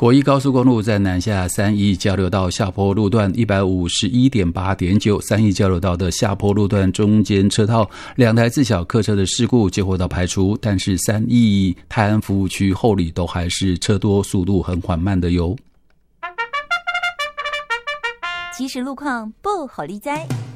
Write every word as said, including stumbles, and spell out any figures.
国一高速公路在南下三义交流道下坡路段 一百五十一点八点九， 三义交流道的下坡路段中间车道两台自小客车的事故接获到排除，但是三义泰安服务区后里都还是车多，速度很缓慢的哟。 即时路况不好理解。